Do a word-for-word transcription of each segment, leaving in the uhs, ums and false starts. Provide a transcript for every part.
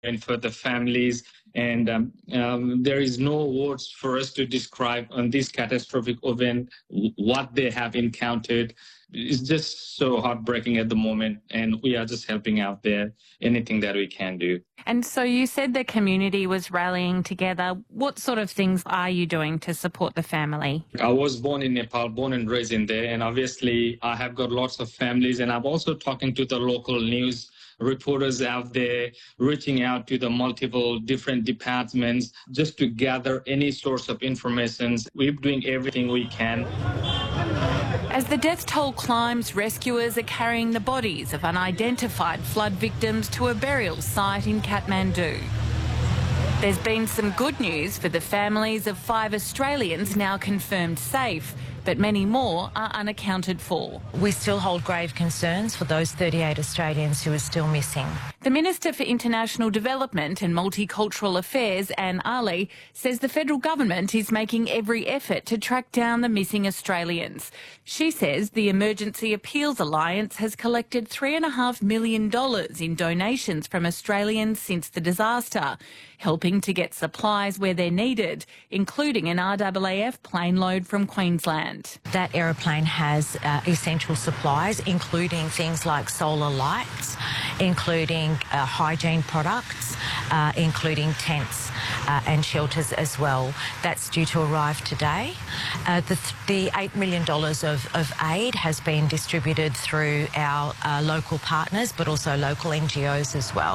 and for the families. And um, um, there is no words for us to describe on this catastrophic event what they have encountered. It's just so heartbreaking at the moment, and we are just helping out there, anything that we can do. And so you said the community was rallying together. What sort of things are you doing to support the family? I was born in Nepal, born and raised in there, and obviously I have got lots of families, and I'm also talking to the local news reporters out there, reaching out to the multiple different departments just to gather any source of information. We're doing everything we can. As the death toll climbs, rescuers are carrying the bodies of unidentified flood victims to a burial site in Kathmandu. There's been some good news for the families of five Australians now confirmed safe, but many more are unaccounted for. We still hold grave concerns for those thirty-eight Australians who are still missing. The Minister for International Development and Multicultural Affairs, Anne Ali, says the federal government is making every effort to track down the missing Australians. She says the Emergency Appeals Alliance has collected three point five million dollars in donations from Australians since the disaster, helping to get supplies where they're needed, including an R A A F plane load from Queensland. That aeroplane has uh, essential supplies, including things like solar lights, including uh, hygiene products, uh, including tents uh, and shelters as well. That's due to arrive today. Uh, the, the eight million dollars of, of aid has been distributed through our uh, local partners, but also local N G Os as well.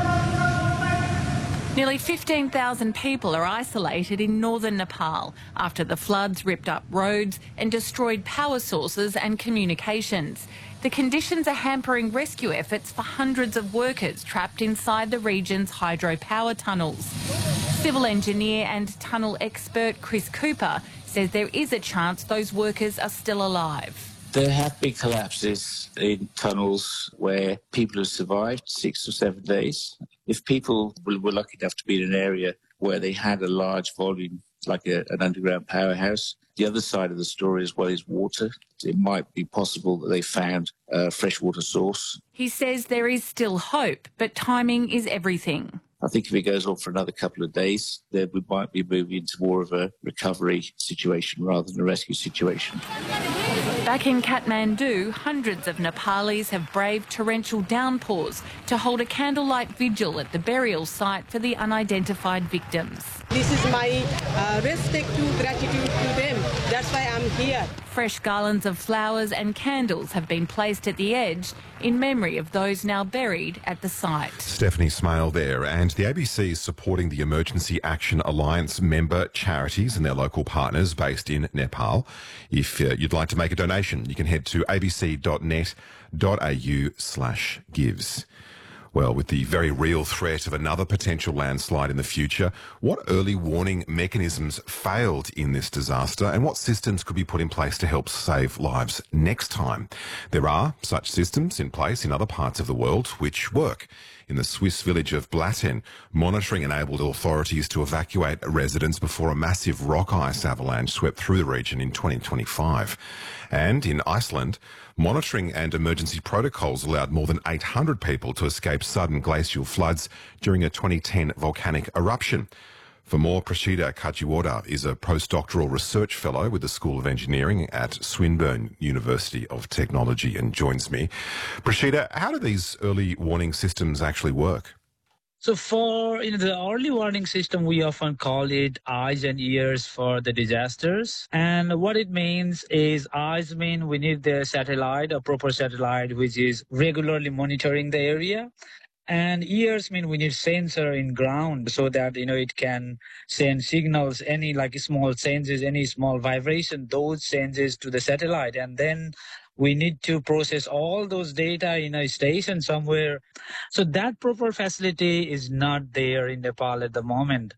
Nearly fifteen thousand people are isolated in northern Nepal after the floods ripped up roads and destroyed power sources and communications. The conditions are hampering rescue efforts for hundreds of workers trapped inside the region's hydropower tunnels. Civil engineer and tunnel expert Chris Cooper says there is a chance those workers are still alive. There have been collapses in tunnels where people have survived six or seven days. If people were lucky enough to be in an area where they had a large volume, like a, an underground powerhouse, the other side of the story as well is water. It might be possible that they found a freshwater source. He says there is still hope, but timing is everything. I think if it goes on for another couple of days, then we might be moving into more of a recovery situation rather than a rescue situation. Back in Kathmandu, hundreds of Nepalis have braved torrential downpours to hold a candlelight vigil at the burial site for the unidentified victims. This is my uh, respect to gratitude to them. That's why I'm here. Fresh garlands of flowers and candles have been placed at the edge in memory of those now buried at the site. Stephanie Smale there, and the A B C is supporting the Emergency Action Alliance member charities and their local partners based in Nepal. If uh, you'd like to make a donation, you can head to abc dot net dot a u slash gives. Well, with the very real threat of another potential landslide in the future, what early warning mechanisms failed in this disaster and what systems could be put in place to help save lives next time? There are such systems in place in other parts of the world which work. In the Swiss village of Blatten, monitoring enabled authorities to evacuate residents before a massive rock ice avalanche swept through the region in twenty twenty-five. And in Iceland, monitoring and emergency protocols allowed more than eight hundred people to escape sudden glacial floods during a twenty ten volcanic eruption. For more, Prashida Kajiwada is a postdoctoral research fellow with the School of Engineering at Swinburne University of Technology and joins me. Prashida, how do these early warning systems actually work? So for you know, the early warning system, we often call it eyes and ears for the disasters. And what it means is eyes mean we need the satellite, a proper satellite, which is regularly monitoring the area. And ears mean we need sensor in ground so that, you know, it can send signals, any like small changes, any small vibration, those changes to the satellite. And then we need to process all those data in a station somewhere. So that proper facility is not there in Nepal at the moment.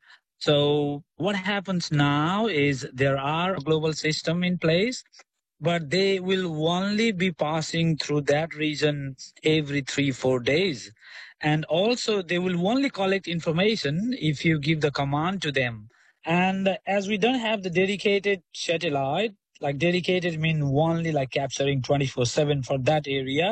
So what happens now is there are a global system in place, but they will only be passing through that region every three, four days. And also they will only collect information if you give the command to them. And as we don't have the dedicated satellite, like dedicated mean only like capturing twenty-four seven for that area,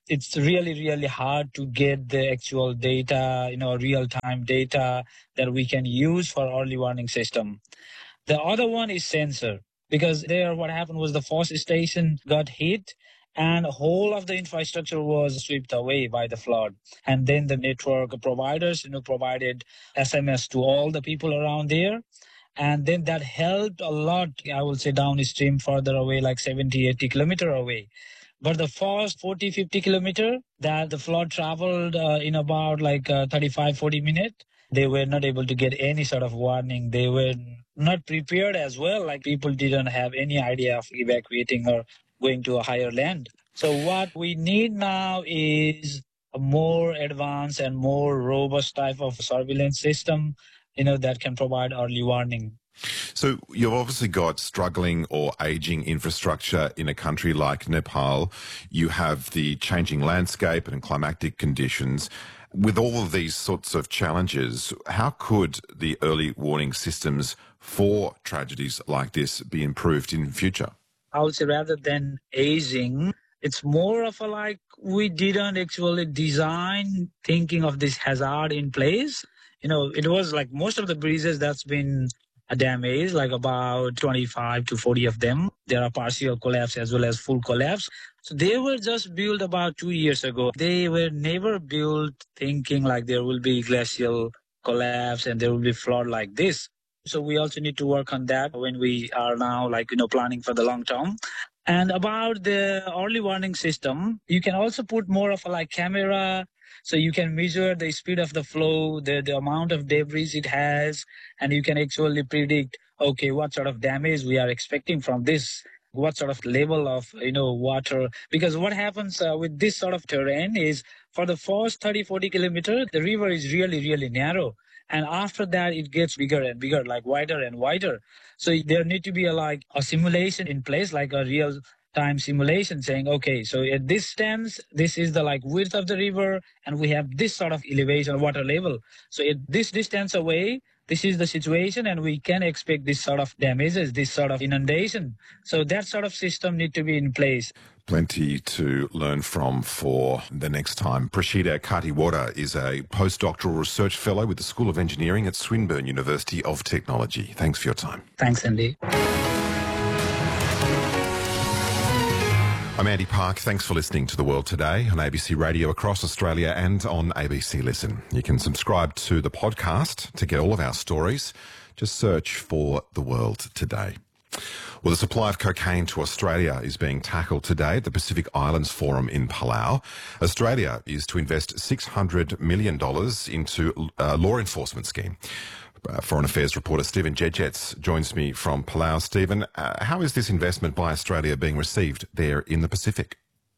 it's really, really hard to get the actual data, you know, real-time data that we can use for early warning system. The other one is sensor, because there what happened was the force station got hit and whole of the infrastructure was swept away by the flood. And then the network providers, you know, provided S M S to all the people around there. And then that helped a lot, I will say, downstream further away, like seventy, eighty kilometer away. But the first forty, fifty kilometer that the flood traveled uh, in about like uh, thirty-five, forty minutes, they were not able to get any sort of warning. They were not prepared as well. Like people didn't have any idea of evacuating or going to a higher land. So what we need now is a more advanced and more robust type of surveillance system, you know, that can provide early warning. So you've obviously got struggling or aging infrastructure in a country like Nepal. You have the changing landscape and climatic conditions. With all of these sorts of challenges, how could the early warning systems for tragedies like this be improved in future? I would say rather than aging, it's more of a like we didn't actually design thinking of this hazard in place. You know, it was like most of the bridges that's been damaged, like about twenty-five to forty of them. There are partial collapse as well as full collapse. So they were just built about two years ago. They were never built thinking like there will be glacial collapse and there will be flood like this. So we also need to work on that when we are now like, you know, planning for the long term. And about the early warning system, you can also put more of a like camera, so you can measure the speed of the flow, the, the amount of debris it has, and you can actually predict, okay, what sort of damage we are expecting from this, what sort of level of, you know, water. Because what happens uh, with this sort of terrain is for the first thirty, forty kilometers, the river is really, really narrow. And after that, it gets bigger and bigger, like wider and wider. So there need to be a, like a simulation in place, like a real time simulation saying, okay, so at this distance, this is the like width of the river, and we have this sort of elevation, water level. So at this distance away, this is the situation, and we can expect this sort of damages, this sort of inundation. So that sort of system need to be in place. Plenty to learn from for the next time. Prashida Katiwada is a postdoctoral research fellow with the School of Engineering at Swinburne University of Technology. Thanks for your time. Thanks, Andy. I'm Andy Park. Thanks for listening to The World Today on A B C Radio across Australia and on A B C Listen. You can subscribe to the podcast to get all of our stories. Just search for The World Today. Well, the supply of cocaine to Australia is being tackled today at the Pacific Islands Forum in Palau. Australia is to invest six hundred million dollars into a law enforcement scheme. Uh, Foreign Affairs reporter Stephen Jedjets joins me from Palau. Stephen, uh, how is this investment by Australia being received there in the Pacific?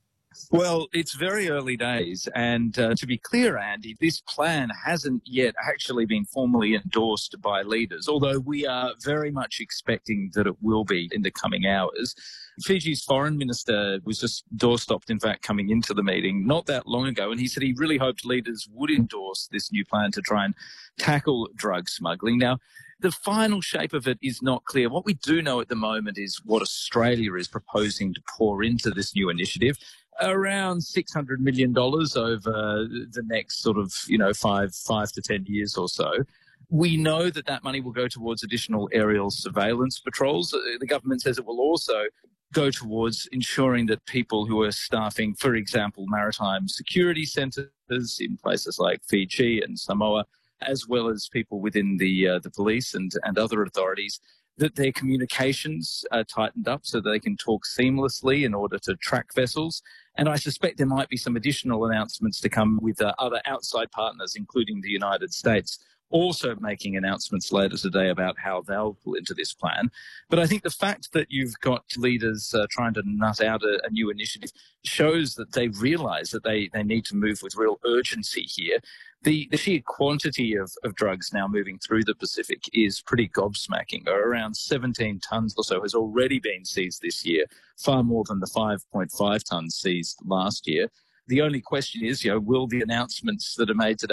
Well, it's very early days, and uh, to be clear, Andy, this plan hasn't yet actually been formally endorsed by leaders, although we are very much expecting that it will be in the coming hours. Fiji's foreign minister was just doorstopped, in fact, coming into the meeting not that long ago, and he said he really hoped leaders would endorse this new plan to try and tackle drug smuggling. Now, the final shape of it is not clear. What we do know at the moment is what Australia is proposing to pour into this new initiative. Around six hundred million dollars over the next sort of, you know, five, five to ten years or so. We know that that money will go towards additional aerial surveillance patrols. The government says it will also go towards ensuring that people who are staffing, for example, maritime security centres in places like Fiji and Samoa, as well as people within the uh, the police and, and other authorities, that their communications are tightened up so that they can talk seamlessly in order to track vessels. And I suspect there might be some additional announcements to come with uh, other outside partners, including the United States, also making announcements later today about how they'll pull into this plan. But I think the fact that you've got leaders uh, trying to nut out a, a new initiative shows that they realise that they, they need to move with real urgency here. The, the sheer quantity of, of drugs now moving through the Pacific is pretty gobsmacking. Around seventeen tonnes or so has already been seized this year, far more than the five point five tonnes seized last year. The only question is, you know, will the announcements that are made today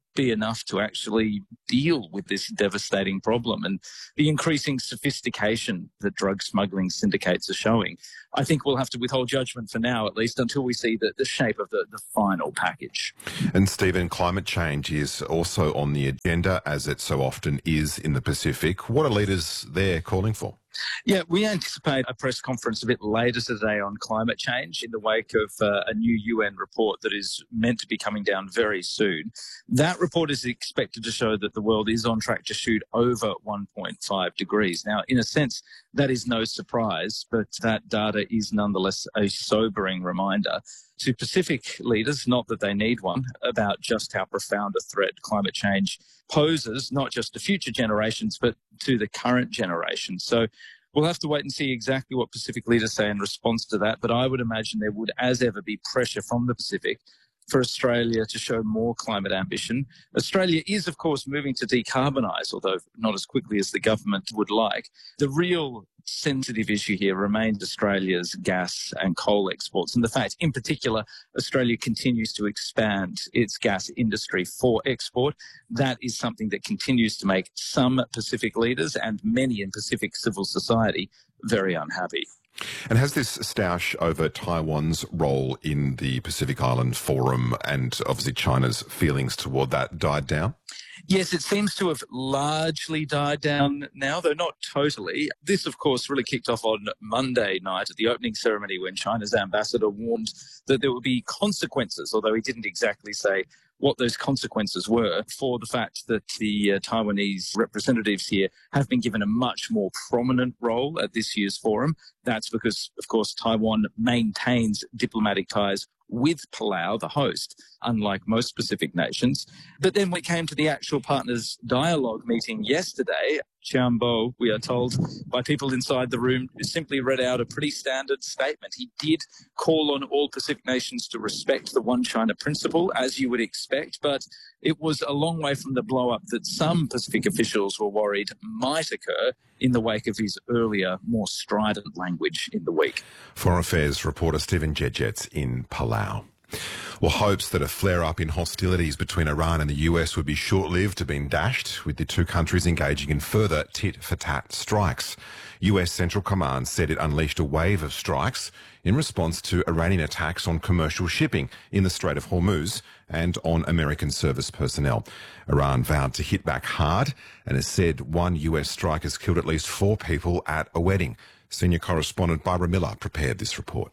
be enough to actually deal with this devastating problem and the increasing sophistication that drug smuggling syndicates are showing. I think we'll have to withhold judgment for now, at least until we see the, the shape of the, the final package. And Stephen, climate change is also on the agenda, as it so often is in the Pacific. What are leaders there calling for? Yeah, we anticipate a press conference a bit later today on climate change in the wake of uh, a new U N report that is meant to be coming down very soon. That report is expected to show that the world is on track to shoot over one point five degrees. Now, in a sense, that is no surprise, but that data is nonetheless a sobering reminder to Pacific leaders, not that they need one, about just how profound a threat climate change poses, not just to future generations, but to the current generation. So we'll have to wait and see exactly what Pacific leaders say in response to that. But I would imagine there would, as ever, be pressure from the Pacific for Australia to show more climate ambition. Australia is, of course, moving to decarbonise, although not as quickly as the government would like. The real sensitive issue here remains Australia's gas and coal exports, and the fact, in particular, Australia continues to expand its gas industry for export. That is something that continues to make some Pacific leaders and many in Pacific civil society very unhappy. And has this stoush over Taiwan's role in the Pacific Island Forum and obviously China's feelings toward that died down? Yes, it seems to have largely died down now, though not totally. This, of course, really kicked off on Monday night at the opening ceremony when China's ambassador warned that there would be consequences, although he didn't exactly say what those consequences were, for the fact that the uh, Taiwanese representatives here have been given a much more prominent role at this year's forum. That's because, of course, Taiwan maintains diplomatic ties with Palau, the host, unlike most Pacific nations. But then when it came to the actual partners' dialogue meeting yesterday, Qian Bo, we are told by people inside the room, simply read out a pretty standard statement. He did call on all Pacific nations to respect the One China principle, as you would expect, but it was a long way from the blow-up that some Pacific officials were worried might occur in the wake of his earlier, more strident language in the week. Foreign Affairs reporter Stephen Jedget's in Palau. Well, hopes that a flare-up in hostilities between Iran and the U S would be short-lived have been dashed, with the two countries engaging in further tit-for-tat strikes. U S Central Command said it unleashed a wave of strikes in response to Iranian attacks on commercial shipping in the Strait of Hormuz and on American service personnel. Iran vowed to hit back hard and has said one U S strike has killed at least four people at a wedding. Senior correspondent Barbara Miller prepared this report.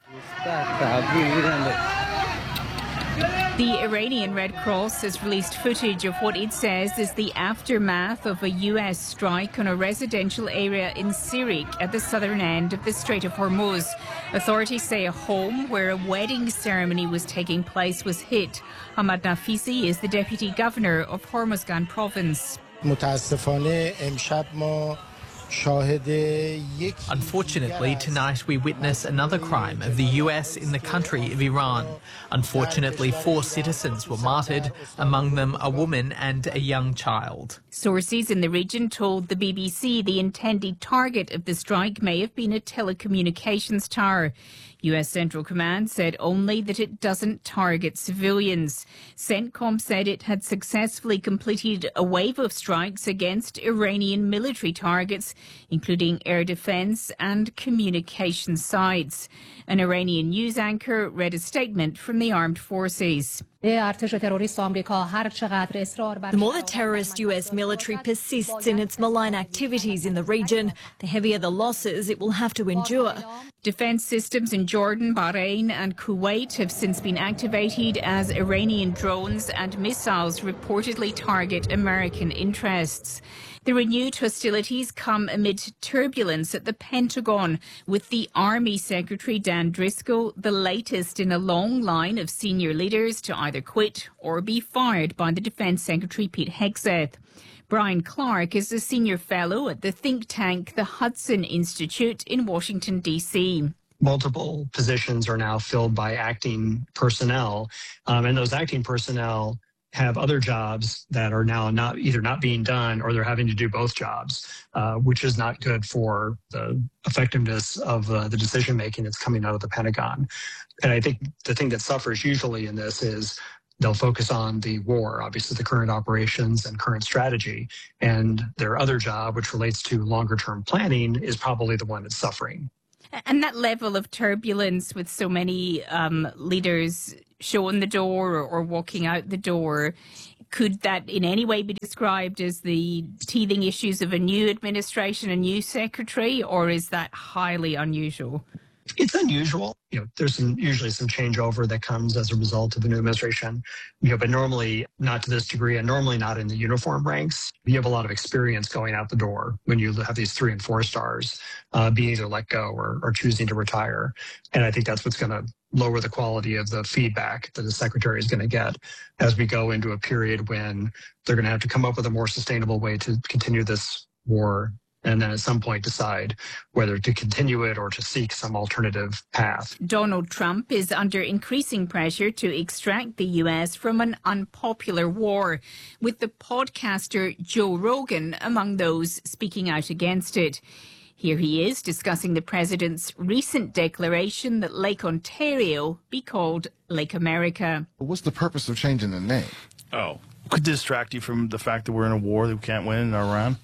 The Iranian Red Cross has released footage of what it says is the aftermath of a U S strike on a residential area in Sirik at the southern end of the Strait of Hormuz. Authorities say a home where a wedding ceremony was taking place was hit. Hamad Nafisi is the deputy governor of Hormuzgan province. Unfortunately, tonight we witness another crime of the U S in the country of Iran. Unfortunately, four citizens were martyred, among them a woman and a young child. Sources in the region told the B B C the intended target of the strike may have been a telecommunications tower. U S Central Command said only that it doesn't target civilians. CENTCOM said it had successfully completed a wave of strikes against Iranian military targets, including air defense and communication sites. An Iranian news anchor read a statement from the armed forces. The more the terrorist U S military persists in its malign activities in the region, the heavier the losses it will have to endure. Defense systems in Jordan, Bahrain and Kuwait have since been activated as Iranian drones and missiles reportedly target American interests. The renewed hostilities come amid turbulence at the Pentagon, with the Army Secretary Dan Driscoll the latest in a long line of senior leaders to either quit or be fired by the Defense Secretary Pete Hegseth. Brian Clark is a senior fellow at the think tank the Hudson Institute in Washington, D C. Multiple positions are now filled by acting personnel, um, and those acting personnel have other jobs that are now not either not being done or they're having to do both jobs, uh, which is not good for the effectiveness of uh, the decision making that's coming out of the Pentagon. And I think the thing that suffers usually in this is they'll focus on the war, obviously the current operations and current strategy. And their other job, which relates to longer term planning, is probably the one that's suffering. And that level of turbulence with so many um, leaders showing the door or, or walking out the door, could that in any way be described as the teething issues of a new administration, a new secretary, or is that highly unusual? It's unusual. You know, there's some, usually some changeover that comes as a result of the new administration, you know, but normally not to this degree and normally not in the uniform ranks. You have a lot of experience going out the door when you have these three and four stars uh, being either let go or, or choosing to retire. And I think that's what's going to lower the quality of the feedback that the secretary is going to get as we go into a period when they're going to have to come up with a more sustainable way to continue this war, and then at some point decide whether to continue it or to seek some alternative path. Donald Trump is under increasing pressure to extract the U S from an unpopular war, with the podcaster Joe Rogan among those speaking out against it. Here he is discussing the president's recent declaration that Lake Ontario be called Lake America. What's the purpose of changing the name? Oh, could distract you from the fact that we're in a war that we can't win in Iran.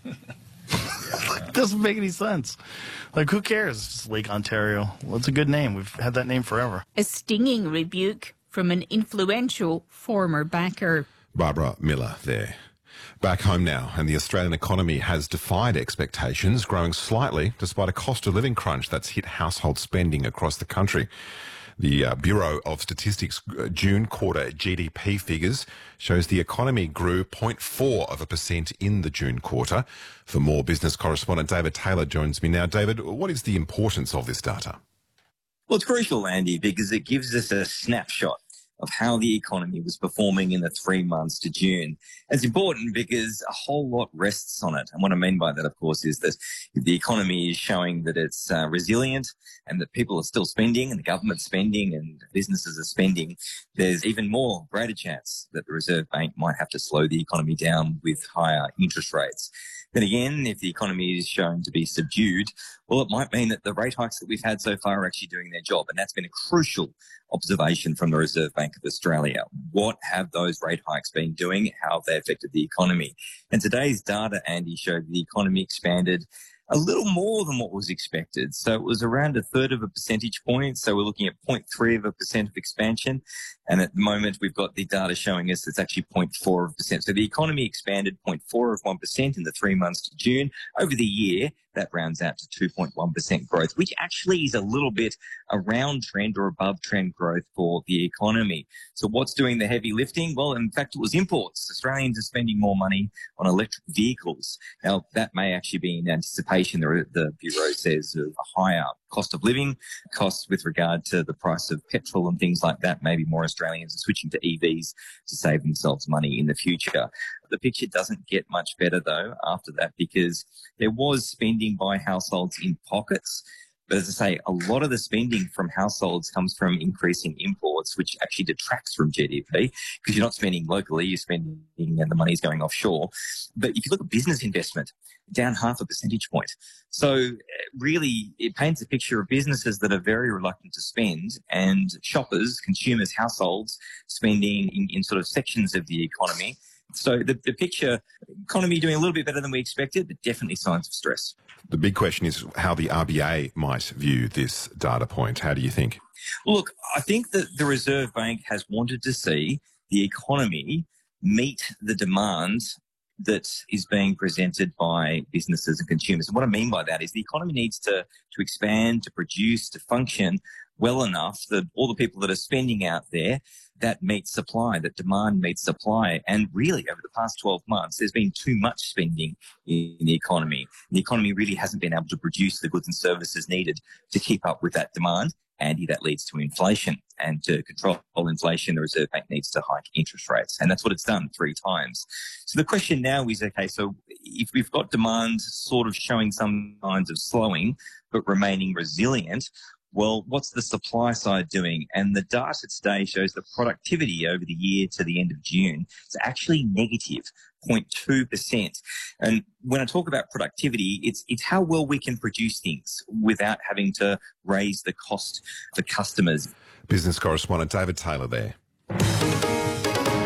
It doesn't make any sense. Like, who cares? It's just Lake Ontario. Well, it's a good name. We've had that name forever. A stinging rebuke from an influential former backer. Barbara Miller there. Back home now, and the Australian economy has defied expectations, growing slightly despite a cost of living crunch that's hit household spending across the country. The uh, Bureau of Statistics June quarter G D P figures shows the economy grew zero point four of a percent in the June quarter. For more, business correspondent David Taylor joins me now. David, what is the importance of this data? Well, it's crucial, Andy, because it gives us a snapshot of how the economy was performing in the three months to June. It's important because a whole lot rests on it. And what I mean by that, of course, is that if the economy is showing that it's uh, resilient and that people are still spending and the government's spending and businesses are spending, there's even more greater chance that the Reserve Bank might have to slow the economy down with higher interest rates. Then again, if the economy is shown to be subdued, well, it might mean that the rate hikes that we've had so far are actually doing their job. And that's been a crucial observation from the Reserve Bank of Australia. What have those rate hikes been doing? How have they affected the economy? And today's data, Andy, showed the economy expanded a little more than what was expected. So it was around a third of a percentage point. So we're looking at zero point three of a percent of expansion. And at the moment, we've got the data showing us it's actually zero point four of a percent. So the economy expanded zero point four of one percent in the three months to June. Over the year, that rounds out to two point one percent growth, which actually is a little bit around trend or above trend growth for the economy. So what's doing the heavy lifting? Well, in fact, it was imports. Australians are spending more money on electric vehicles. Now, that may actually be in anticipation, the, the Bureau says, of a higher cost of living, costs with regard to the price of petrol and things like that. Maybe more Australians are switching to E Vs to save themselves money in the future. The picture doesn't get much better, though, after that, because there was spending by households in pockets. But as I say, a lot of the spending from households comes from increasing imports, which actually detracts from G D P because you're not spending locally, you're spending and the money's going offshore. But if you look at business investment, down half a percentage point. So really, it paints a picture of businesses that are very reluctant to spend and shoppers, consumers, households spending in, in sort of sections of the economy. So the, the picture, economy doing a little bit better than we expected, but definitely signs of stress. The big question is how the R B A might view this data point. How do you think? Well, look, I think that the Reserve Bank has wanted to see the economy meet the demands that is being presented by businesses and consumers. And what I mean by that is the economy needs to, to expand, to produce, to function well enough that all the people that are spending out there, that meets supply, that demand meets supply. And really, over the past twelve months, there's been too much spending in the economy. The economy really hasn't been able to produce the goods and services needed to keep up with that demand. Andy, that leads to inflation. And to control inflation, the Reserve Bank needs to hike interest rates. And that's what it's done three times. So the question now is, okay, so if we've got demand sort of showing some signs of slowing, but remaining resilient, well, what's the supply side doing? And the data today shows that productivity over the year to the end of June is actually negative zero point two percent. And when I talk about productivity, it's it's how well we can produce things without having to raise the cost for customers. Business correspondent David Taylor there.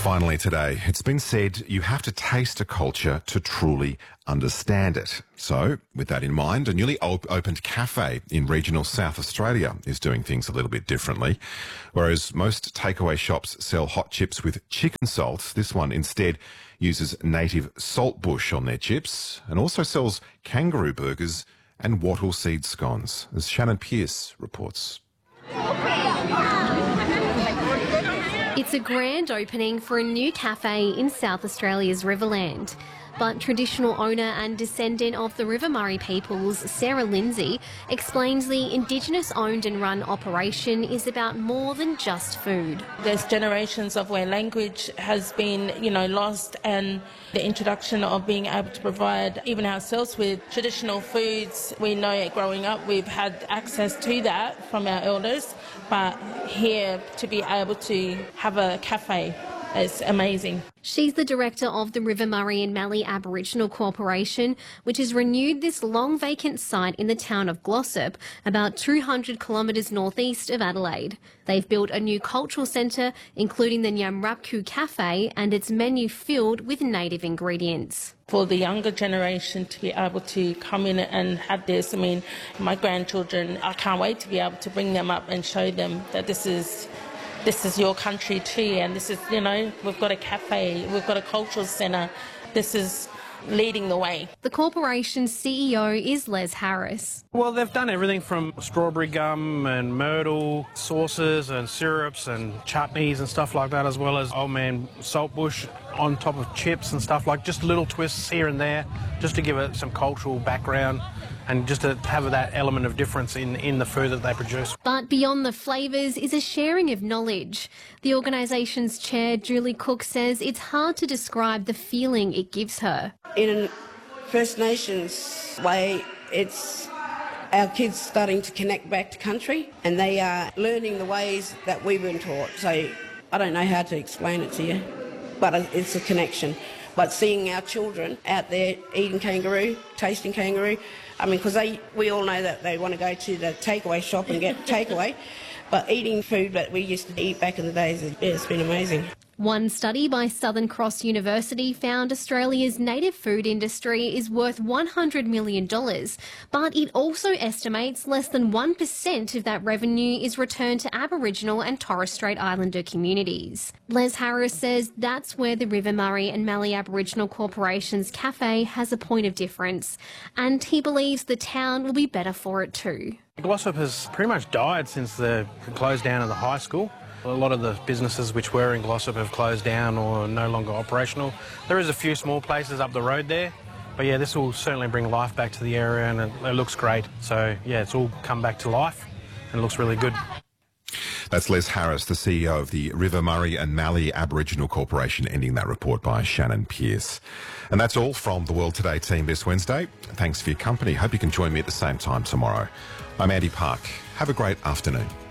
finally today, it's been said you have to taste a culture to truly understand it. So, with that in mind, a newly op- opened cafe in regional South Australia is doing things a little bit differently. Whereas most takeaway shops sell hot chips with chicken salt, this one instead uses native salt bush on their chips and also sells kangaroo burgers and wattle seed scones, as Shannon Pearce reports. It's a grand opening for a new cafe in South Australia's Riverland. But traditional owner and descendant of the River Murray peoples, Sarah Lindsay, explains the Indigenous-owned and run operation is about more than just food. There's generations of where language has been, you know, lost, and the introduction of being able to provide even ourselves with traditional foods. We know it growing up, we've had access to that from our elders, but here to be able to have a cafe, it's amazing. She's the director of the River Murray and Mallee Aboriginal Corporation, which has renewed this long vacant site in the town of Glossop, about two hundred kilometres northeast of Adelaide. They've built a new cultural centre, including the Nyamrapku Cafe, and its menu filled with native ingredients. For the younger generation to be able to come in and have this, I mean, my grandchildren, I can't wait to be able to bring them up and show them that this is This is your country too, and this is, you know, we've got a cafe, we've got a cultural centre. This is leading the way. The corporation's C E O is Les Harris. Well, they've done everything from strawberry gum and myrtle sauces and syrups and chutneys and stuff like that, as well as old man saltbush on top of chips and stuff, like just little twists here and there, just to give it some cultural background and just to have that element of difference in, in the food that they produce. But beyond the flavours is a sharing of knowledge. The organisation's chair, Julie Cook, says it's hard to describe the feeling it gives her. In a First Nations way, it's our kids starting to connect back to country, and they are learning the ways that we've been taught. So I don't know how to explain it to you, but it's a connection. But seeing our children out there eating kangaroo, tasting kangaroo, I mean, because they, we all know that they want to go to the takeaway shop and get takeaway, but eating food that we used to eat back in the days, it's been amazing. One study by Southern Cross University found Australia's native food industry is worth one hundred million dollars, but it also estimates less than one percent of that revenue is returned to Aboriginal and Torres Strait Islander communities. Les Harris says that's where the River Murray and Mallee Aboriginal Corporation's cafe has a point of difference, and he believes the town will be better for it too. Glossop has pretty much died since the close down of the high school. A lot of the businesses which were in Glossop have closed down or are no longer operational. There is a few small places up the road there, but yeah, this will certainly bring life back to the area, and it, it looks great. So yeah, it's all come back to life and it looks really good. That's Les Harris, the C E O of the River Murray and Mallee Aboriginal Corporation, ending that report by Shannon Pearce. And that's all from the World Today team this Wednesday. Thanks for your company. Hope you can join me at the same time tomorrow. I'm Andy Park. Have a great afternoon.